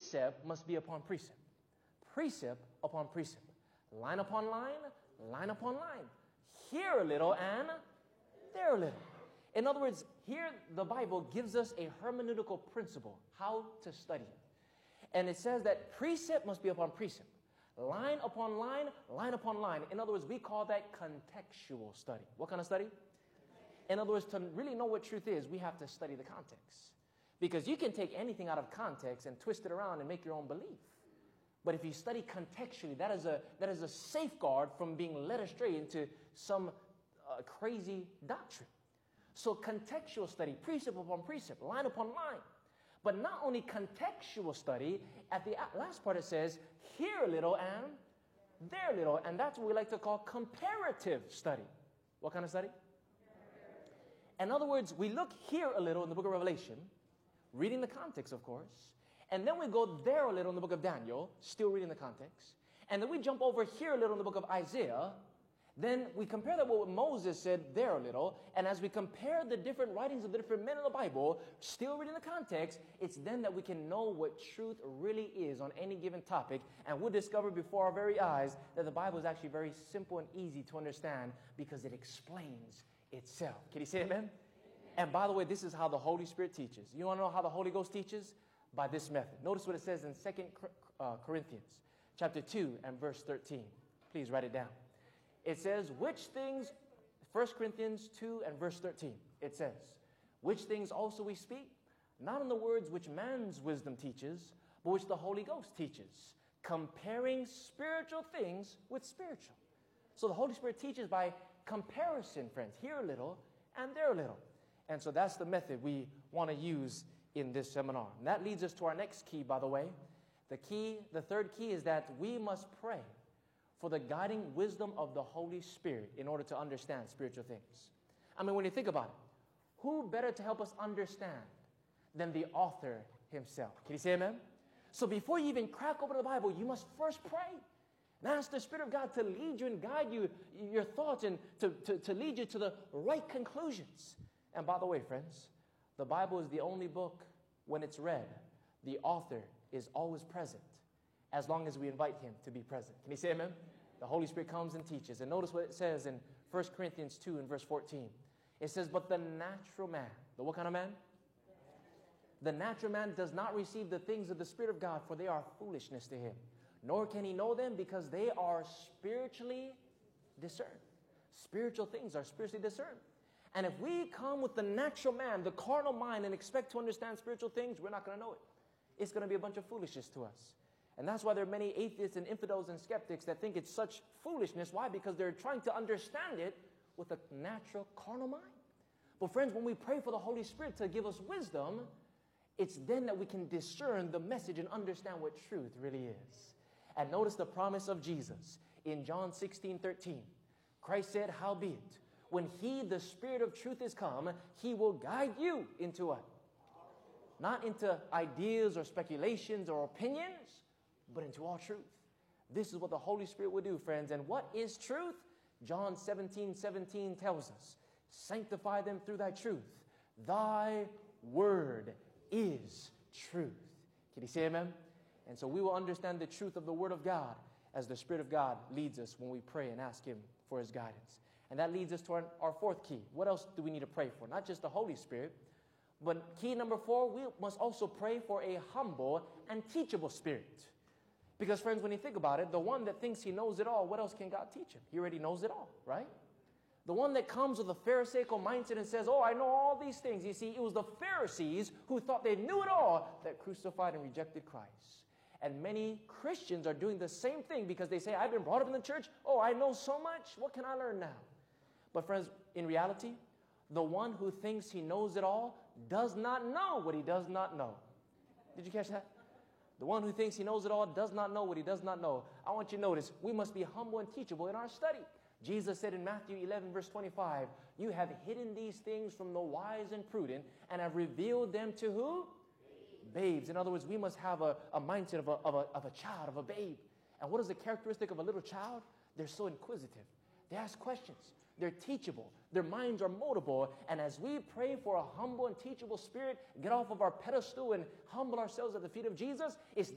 precept must be upon precept. Precept upon precept. Line upon line, line upon line. Here a little and there a little. In other words, here the Bible gives us a hermeneutical principle, how to study it. And it says that precept must be upon precept. Line upon line, line upon line. In other words, we call that contextual study. What kind of study? In other words, to really know what truth is, we have to study the context. Because you can take anything out of context and twist it around and make your own belief. But if you study contextually, that is a safeguard from being led astray into some crazy doctrine. So contextual study, precept upon precept, line upon line. But not only contextual study, at the last part it says, here a little and there a little. And that's what we like to call comparative study. What kind of study? In other words, we look here a little in the book of Revelation, reading the context, of course. And then we go there a little in the book of Daniel, still reading the context. And then we jump over here a little in the book of Isaiah. Then we compare that with what Moses said there a little. And as we compare the different writings of the different men in the Bible, still reading the context, it's then that we can know what truth really is on any given topic. And we'll discover before our very eyes that the Bible is actually very simple and easy to understand because it explains itself. Can you say amen? And by the way, this is how the Holy Spirit teaches. You want to know how the Holy Ghost teaches? By this method. Notice what it says in 2 Corinthians chapter 2 and verse 13. Please write it down. It says, which things, 1 Corinthians 2 and verse 13, it says, which things also we speak, not in the words which man's wisdom teaches, but which the Holy Ghost teaches, comparing spiritual things with spiritual. So the Holy Spirit teaches by comparison, friends, here a little and there a little. And so that's the method we want to use in this seminar. And that leads us to our next key, by the way. The third key is that we must pray for the guiding wisdom of the Holy Spirit in order to understand spiritual things. I mean, when you think about it, who better to help us understand than the author himself? Can you say amen? So before you even crack open the Bible, you must first pray. And ask the Spirit of God to lead you and guide you, your thoughts, and to lead you to the right conclusions. And by the way, friends, the Bible is the only book, when it's read, the author is always present, as long as we invite him to be present. Can you say amen? The Holy Spirit comes and teaches. And notice what it says in 1 Corinthians 2 and verse 14. It says, but the natural man, the what kind of man? The natural man does not receive the things of the Spirit of God, for they are foolishness to him. Nor can he know them, because they are spiritually discerned. Spiritual things are spiritually discerned. And if we come with the natural man, the carnal mind, and expect to understand spiritual things, we're not going to know it. It's going to be a bunch of foolishness to us. And that's why there are many atheists and infidels and skeptics that think it's such foolishness. Why? Because they're trying to understand it with a natural carnal mind. But friends, when we pray for the Holy Spirit to give us wisdom, it's then that we can discern the message and understand what truth really is. And notice the promise of Jesus in John 16:13. Christ said, howbeit, when he, the Spirit of truth, is come, he will guide you into what? Not into ideas or speculations or opinions, but into all truth. This is what the Holy Spirit will do, friends. And what is truth? John 17:17 tells us, sanctify them through thy truth. Thy word is truth. Can you say amen? And so we will understand the truth of the Word of God as the Spirit of God leads us when we pray and ask Him for His guidance. And that leads us to our fourth key. What else do we need to pray for? Not just the Holy Spirit, but key number 4, we must also pray for a humble and teachable spirit. Because friends, when you think about it, the one that thinks he knows it all, what else can God teach him? He already knows it all, right? The one that comes with a Pharisaical mindset and says, oh, I know all these things. You see, it was the Pharisees who thought they knew it all that crucified and rejected Christ. And many Christians are doing the same thing because they say, I've been brought up in the church. Oh, I know so much. What can I learn now? But friends, in reality, the one who thinks he knows it all does not know what he does not know. Did you catch that? The one who thinks he knows it all does not know what he does not know. I want you to notice, we must be humble and teachable in our study. Jesus said in Matthew 11, verse 25, you have hidden these things from the wise and prudent and have revealed them to who? Babes. In other words, we must have a mindset of a child, of a babe. And what is the characteristic of a little child? They're so inquisitive. They ask questions. They're teachable. Their minds are moldable. And as we pray for a humble and teachable spirit, get off of our pedestal and humble ourselves at the feet of Jesus, it's